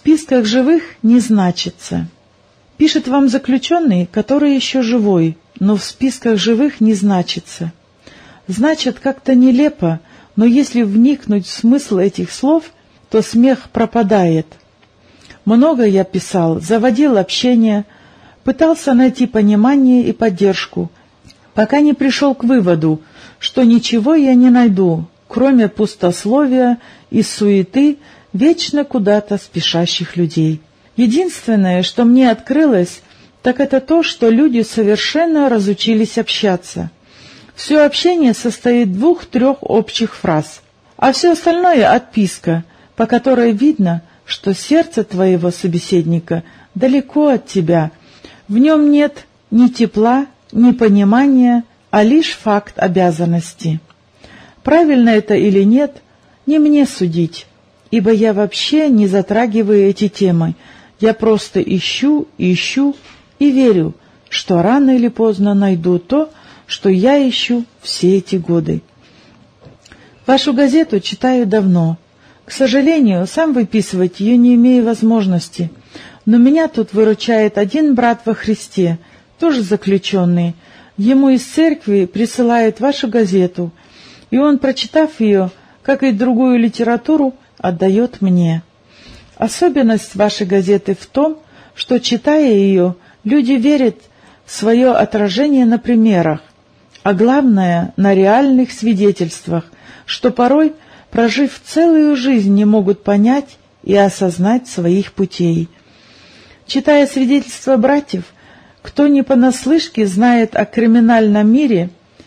списках живых не значится. Пишет вам заключенный, который еще живой, но в списках живых не значится. Значит, как-то нелепо, но если вникнуть в смысл этих слов, то смех пропадает. Много я писал, заводил общение, пытался найти понимание и поддержку, пока не пришел к выводу, что ничего я не найду, кроме пустословия и суеты вечно куда-то спешащих людей. Единственное, что мне открылось, так это то, что люди совершенно разучились общаться. Все общение состоит из 2-3 общих фраз, а все остальное — отписка, по которой видно, что сердце твоего собеседника далеко от тебя, в нем нет ни тепла, ни понимания, а лишь факт обязанности. Правильно это или нет, не мне судить, ибо я вообще не затрагиваю эти темы, я просто ищу и верю, что рано или поздно найду то, что я ищу все эти годы. Вашу газету читаю давно. К сожалению, сам выписывать ее не имею возможности, но меня тут выручает один брат во Христе, тоже заключенный. Ему из церкви присылают вашу газету, и он, прочитав ее, как и другую литературу, отдает мне. Особенность вашей газеты в том, что, читая ее, люди верят в свое отражение на примерах, а главное — на реальных свидетельствах, что порой, прожив целую жизнь, не могут понять и осознать своих путей. Читая свидетельства братьев, кто не понаслышке знает о криминальном мире,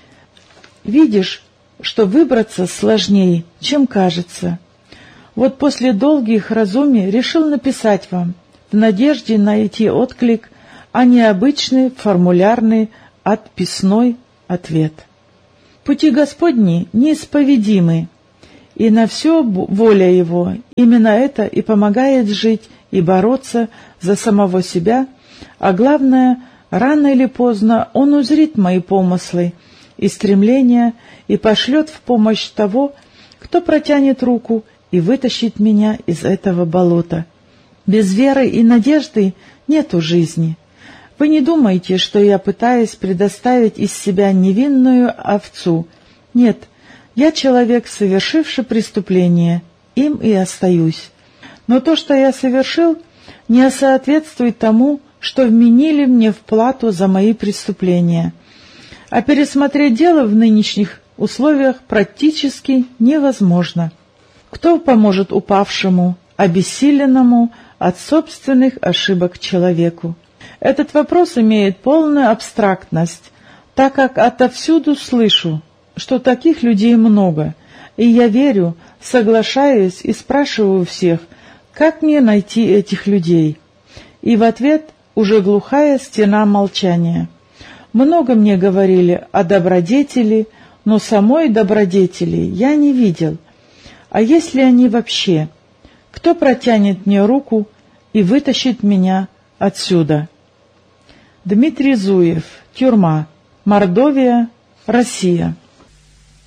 видишь, что выбраться сложнее, чем кажется. Вот после долгих раздумий решил написать вам, в надежде найти отклик, а не обычный формулярный отписной ответ. Пути Господни неисповедимы, и на все воля Его. Именно это и помогает жить и бороться за самого себя, а главное, рано или поздно Он узрит мои помыслы и стремления и пошлет в помощь того, кто протянет руку и вытащит меня из этого болота. Без веры и надежды нету жизни. Вы не думайте, что я пытаюсь предоставить из себя невинную овцу. Нет, я человек, совершивший преступление, им и остаюсь. Но то, что я совершил, не соответствует тому, что вменили мне в плату за мои преступления. А пересмотреть дело в нынешних условиях практически невозможно. Кто поможет упавшему, обессиленному от собственных ошибок человеку? Этот вопрос имеет полную абстрактность, так как отовсюду слышу, что таких людей много, и я верю, соглашаюсь и спрашиваю всех, как мне найти этих людей. И в ответ уже глухая стена молчания. Много мне говорили о добродетели, но самой добродетели я не видел. А если они вообще? Кто протянет мне руку и вытащит меня отсюда? Дмитрий Зуев. Тюрьма. Мордовия. Россия.